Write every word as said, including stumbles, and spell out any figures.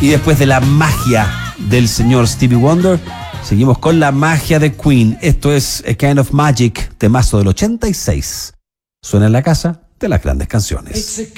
Y después de la magia del señor Stevie Wonder, seguimos con la magia de Queen. Esto es A Kind of Magic, temazo del ochenta y seis. Suena en la casa de las grandes canciones.